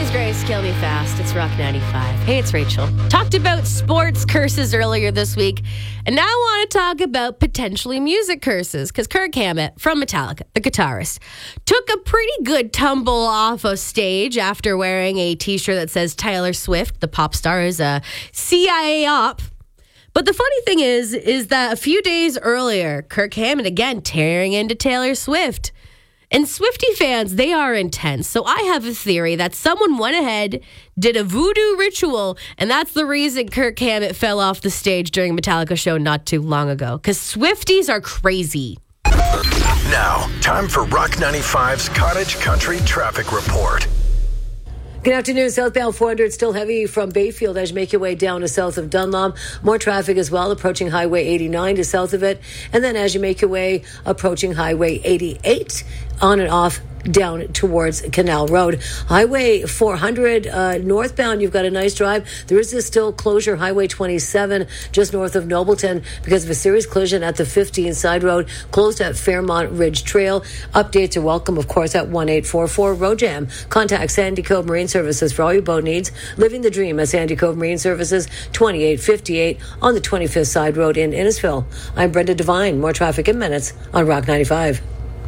name's Grace. Kill me fast. It's Rock 95. Hey, it's Rachel. Talked about sports curses earlier this week, and now I want to talk about potentially music curses, because Kirk Hammett from Metallica, the guitarist, took a pretty good tumble off of stage after wearing a t-shirt that says Taylor Swift, the pop star, is a CIA op. But the funny thing is that a few days earlier, Kirk Hammett again tearing into Taylor Swift. And Swiftie fans, they are intense. So I have a theory that someone went ahead, did a voodoo ritual, and that's the reason Kirk Hammett fell off the stage during a Metallica show not too long ago. Because Swifties are crazy. Now, time for Rock 95's Cottage Country Traffic Report. Good afternoon. Southbound 400 still heavy from Bayfield as you make your way down to south of Dunlop. More traffic as well approaching Highway 89 to south of it. And then as you make your way approaching Highway 88 on and off down towards Canal Road. Highway 400 northbound, you've got a nice drive. There is this still closure, Highway 27, just north of Nobleton, because of a serious collision at the 15 side road, closed at Fairmont Ridge Trail. Updates are welcome, of course, at 1844 Road Jam. Contact Sandy Cove Marine Services for all your boat needs. Living the dream at Sandy Cove Marine Services, 2858 on the 25th side road in Innisfil. I'm Brenda Devine. More traffic in minutes on Rock 95.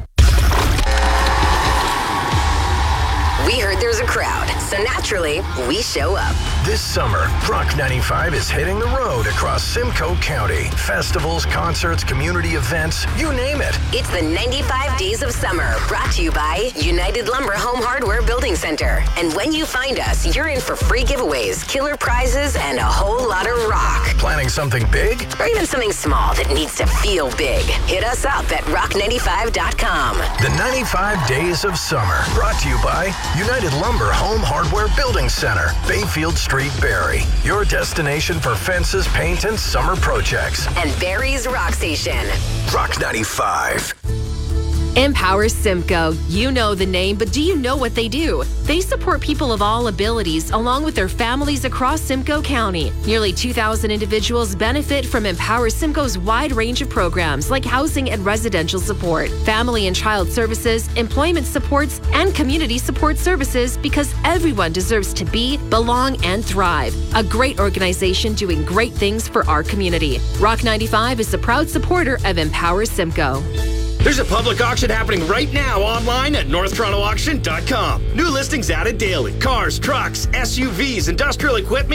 We heard there's a crowd, so naturally, we show up. This summer, Rock 95 is hitting the road across Simcoe County. Festivals, concerts, community events, you name it. It's the 95 Days of Summer, brought to you by United Lumber Home Hardware Building Center. And when you find us, you're in for free giveaways, killer prizes, and a whole lot of rock. Planning something big? Or even something small that needs to feel big. Hit us up at rock95.com. The 95 Days of Summer, brought to you by United Lumber Home Hardware Building Center, Bayfield Street, Barrie. Your destination for fences, paint, and summer projects. And Barrie's Rock Station. Rock 95. Empower Simcoe. You know the name, but do you know what they do? They support people of all abilities along with their families across Simcoe County. Nearly 2,000 individuals benefit from Empower Simcoe's wide range of programs like housing and residential support, family and child services, employment supports, and community support services, because everyone deserves to be, belong, and thrive. A great organization doing great things for our community. Rock 95 is a proud supporter of Empower Simcoe. There's a public auction happening right now online at NorthTorontoAuction.com. New listings added daily. Cars, trucks, SUVs, industrial equipment.